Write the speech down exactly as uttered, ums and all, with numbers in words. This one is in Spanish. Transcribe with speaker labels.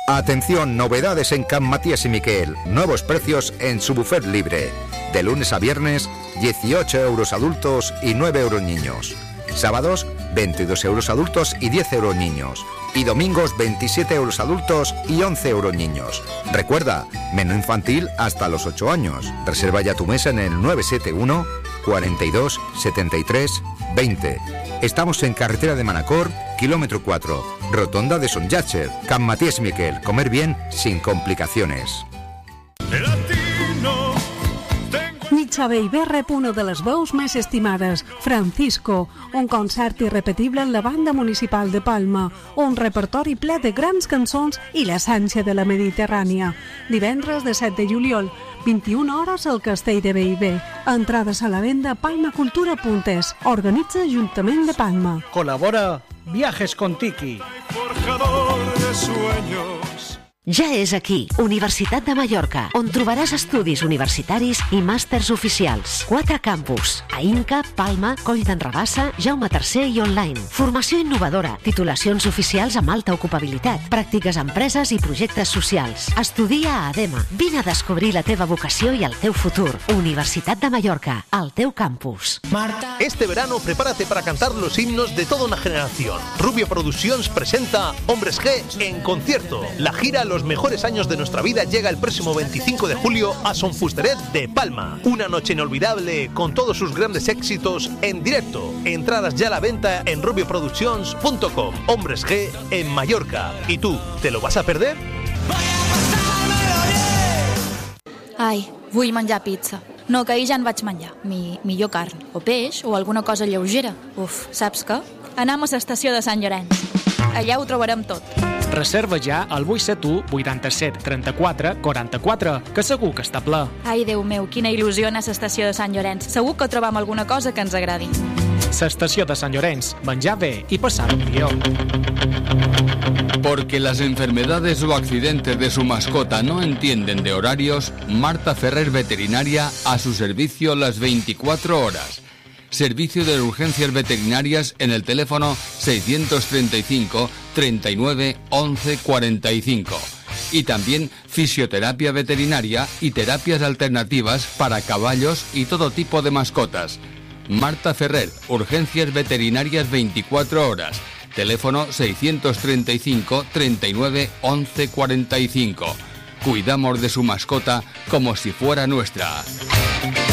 Speaker 1: Atención, novedades en Can Matías y Miquel. Nuevos precios en su buffet libre. De lunes a viernes, dieciocho euros adultos y nueve euros niños. Sábados, veintidós euros adultos y diez euros niños. Y domingos, veintisiete euros adultos y once euros niños. Recuerda, menú infantil hasta los ocho años. Reserva ya tu mesa en el nueve siete uno, cuarenta y dos, setenta y tres, veinte. Estamos en carretera de Manacor, kilómetro cuatro, rotonda de Son Llàtzer. Can Matías y Miquel, comer bien sin complicaciones.
Speaker 2: Mitjavell ve rep una de les veus més estimades, Francisco, un concert irrepetible en la banda municipal de Palma, un repertori ple de grans cançons i l'essència de la Mediterrània. Divendres de set de juliol, vint-i-una hores al Castell de Bellver. Entrades a la venda a palmacultura punt es. Organitza Ajuntament de Palma.
Speaker 3: Colabora Viajes con Tiki.
Speaker 4: Forjador de sueños.
Speaker 5: Ja és aquí, Universitat de Mallorca, on trobaràs estudis universitaris i màsters oficials. Quatre campus, a Inca, Palma, Coll d'en Rabassa, Jaume tercer i online. Formació innovadora, titulacions oficials amb alta ocupabilitat, pràctiques a empreses i projectes socials. Estudia a ADEMA. Vine a descobrir la teva vocació i el teu futur. Universitat de Mallorca, al teu campus.
Speaker 6: Marta. Este verano prepárate para cantar los himnos de toda una generación. Rubio Productions presenta Hombres G en concierto. La gira Los mejores años de nuestra vida llega el próximo veinticinco de julio a Son Fusteret de Palma. Una noche inolvidable con todos sus grandes éxitos en directo. Entradas ya a la venta en rubio productions punto com. Hombres G en Mallorca. ¿Y tú, te lo vas a perder?
Speaker 7: Ai, vull menjar pizza. No, que ahir ja en vaig menjar. Mi, millor carn, o peix, o alguna cosa lleugera. Uf, saps què? Anem a l'estació de Sant Llorenç. Allà ho trobarem tot.
Speaker 8: Reserva ja al vuit set u, vuitanta-set, trenta-quatre, quaranta-quatre, que segur que està ple.
Speaker 7: Ai, Déu meu, quina il·lusió anar a l'estació de Sant Llorenç. Segur que trobam alguna cosa que ens agradi.
Speaker 8: L'estació de Sant Llorenç, menjar bé i passar un millor.
Speaker 9: Porque las enfermedades o accidentes de su mascota no entienden de horarios, Marta Ferrer Veterinaria a su servicio las veinticuatro horas. Servicio de urgencias veterinarias en el teléfono seiscientos treinta y cinco, treinta y nueve, once, cuarenta y cinco. Y también fisioterapia veterinaria y terapias alternativas para caballos y todo tipo de mascotas. Marta Ferrer, urgencias veterinarias veinticuatro horas. Teléfono seiscientos treinta y cinco, treinta y nueve, once, cuarenta y cinco. Cuidamos de su mascota como si fuera nuestra.